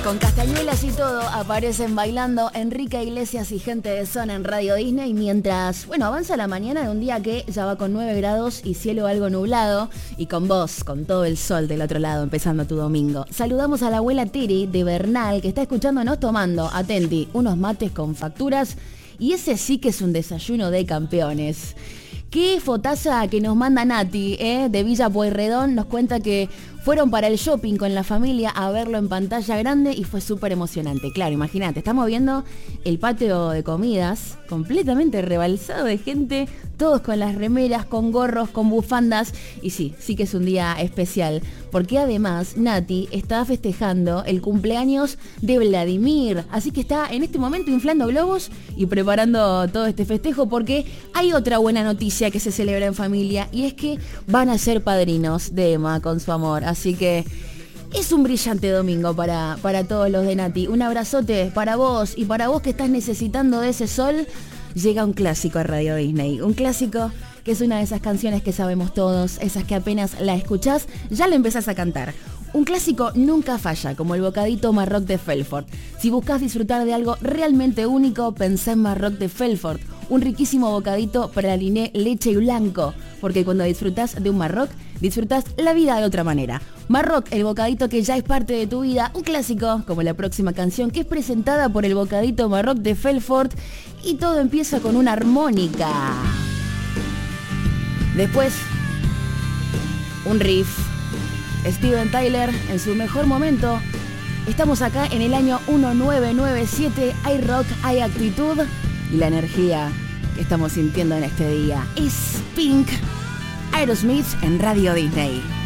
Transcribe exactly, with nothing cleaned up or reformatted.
Con castañuelas y todo aparecen bailando Enrique Iglesias y Gente de Zona en Radio Disney mientras, bueno, avanza la mañana de un día que ya va con nueve grados y cielo algo nublado y con vos, con todo el sol del otro lado empezando tu domingo. Saludamos a la abuela Tiri de Bernal que está escuchándonos tomando, atenti, unos mates con facturas y ese sí que es un desayuno de campeones. Qué fotaza que nos manda Nati, ¿eh? De Villa Pueyrredón, nos cuenta que fueron para el shopping con la familia a verlo en pantalla grande y fue súper emocionante. Claro, imagínate, estamos viendo el patio de comidas completamente rebalsado de gente, todos con las remeras, con gorros, con bufandas. Y sí, sí que es un día especial, porque además Nati está festejando el cumpleaños de Vladimir. Así que está en este momento inflando globos y preparando todo este festejo, porque hay otra buena noticia que se celebra en familia y es que van a ser padrinos de Emma con su amor. Así que es un brillante domingo para, para todos los de Nati. Un abrazote para vos y para vos que estás necesitando de ese sol. Llega un clásico a Radio Disney. Un clásico que es una de esas canciones que sabemos todos, esas que apenas la escuchás, ya la empezás a cantar. Un clásico nunca falla, como el bocadito Marroc de Felfort. Si buscas disfrutar de algo realmente único, pensá en Marroc de Felfort. Un riquísimo bocadito praliné, leche y blanco. Porque cuando disfrutás de un Marroc, disfrutás la vida de otra manera. Marroc, el bocadito que ya es parte de tu vida. Un clásico, como la próxima canción, que es presentada por el bocadito Marroc de Felfort. Y todo empieza con una armónica. Después, un riff. Steven Tyler en su mejor momento. Estamos acá en el año mil novecientos noventa y siete. Hay rock, hay actitud y la energía que estamos sintiendo en este día. Es Pink, Aerosmith en Radio Disney.